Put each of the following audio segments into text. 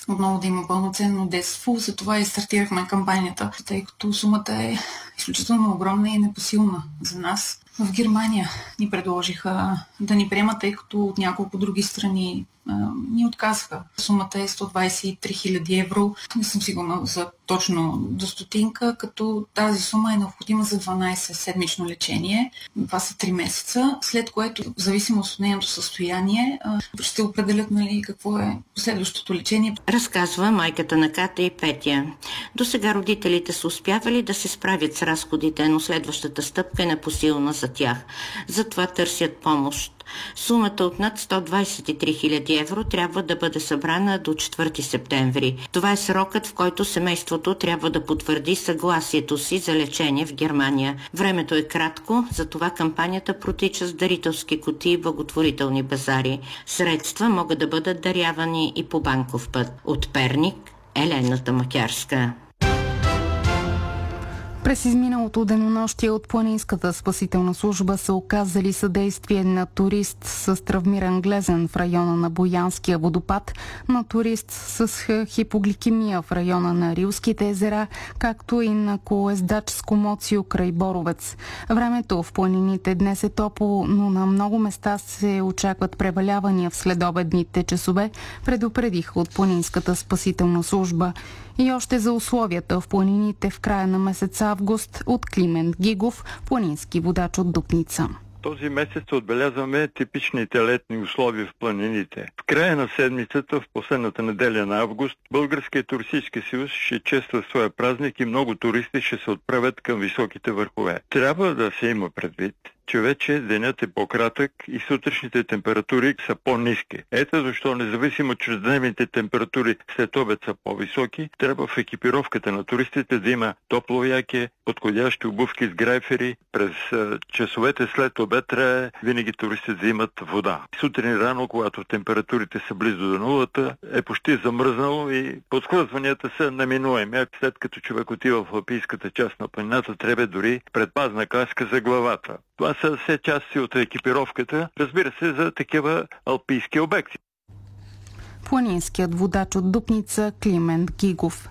отново да има пълноценно детство. Затова и стартирахме кампанията, тъй като сумата е изключително огромна и непосилна за нас. В Германия ни предложиха да ни приемат, тъй като от няколко други страни ни отказаха. Сумата е 123 000 евро. Не съм сигурна за точно до стотинка, като тази сума е необходима за 12-седмично лечение. Това са 3 месеца, след което, в зависимост от нейното състояние, ще определят какво е последващото лечение. Разказва майката на Ката и Петя. До сега родителите са успявали да се справят с разходите, но следващата стъпка е непосилна за тях. Затова търсят помощ. Сумата от над 123 000 евро трябва да бъде събрана до 4 септември. Това е срокът, в който семейството трябва да потвърди съгласието си за лечение в Германия. Времето е кратко, затова кампанията протича с дарителски кутии и благотворителни базари. Средства могат да бъдат дарявани и по банков път. От Перник, Елена Тамакярска. През изминалото денонощие от Планинската спасителна служба са оказали съдействие на турист с травмиран глезен в района на Боянския водопад, на турист с хипогликемия в района на Рилските езера, както и на колоездач с комоцио край Боровец. Времето в планините днес е топло, но на много места се очакват превалявания в следобедните часове, предупредиха от Планинската спасителна служба. И още за условията в планините в края на месец август от Климент Гигов, планински водач от Дупница. Този месец отбелязваме типичните летни условия в планините. В края на седмицата, в последната неделя на август, Българският туристически съюз ще чества своя празник и много туристи ще се отправят към високите върхове. Трябва да се има предвид, че вече денят е по-кратък и сутрешните температури са по-ниски. Ето защо, независимо, че дневните температури след обед са по-високи, трябва в екипировката на туристите да има топло яке, подходящи обувки с грайфери. През часовете след обед трябва винаги туристите да имат вода. Сутрин рано, когато температурите са близо до нулата, е почти замръзнало и подхлъзванията са неминуеми. След като човек отива в алпийската част на планината, трябва дори предпазна каска за главата. Това са все части от екипировката, разбира се, за такива алпийски обекти. Планинският водач от Дупница Климент Гигов.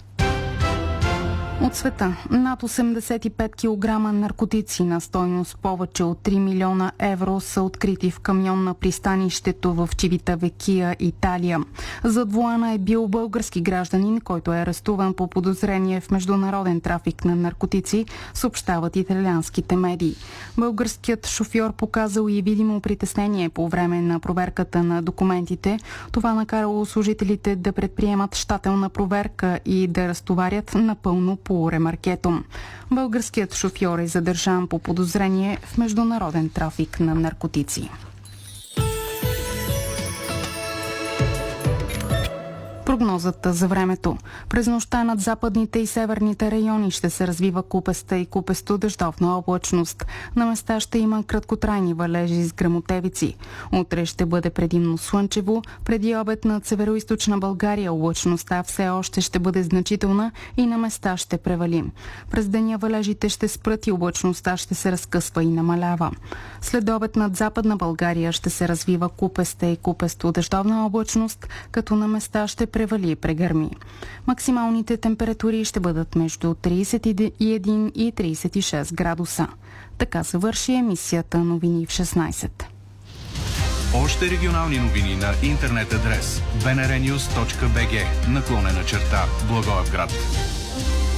От света над 85 кг наркотици на стойност повече от 3 милиона евро са открити в камион на пристанището в Чивитавекия, Италия. Зад волана е бил български гражданин, който е арестуван по подозрение в международен трафик на наркотици, съобщават италианските медии. Българският шофьор показал и видимо притеснение по време на проверката на документите. Това накарало служителите да предприемат щателна проверка и да разтоварят напълно по ремаркето. Българският шофьор е задържан по подозрение в международен трафик на наркотици. Прогнозата за времето. През нощта над западните и северните райони ще се развива купеста и купесто-дъждовна облачност. На места ще има краткотрайни валежи с гръмотевици. Утре ще бъде предимно слънчево. Преди обед над североизточна България облачността все още ще бъде значителна и на места ще превали. През деня валежите ще спрат и облачността ще се разкъсва и намалява. След обед над западна България ще се развива купеста и купесто-дъждовна облачност, като на места ще превали и прегърми. Максималните температури ще бъдат между 31 и 36 градуса. Така завърши емисията Новини в 16. Още регионални новини на интернет адрес bnrnews.bg /Благоевград.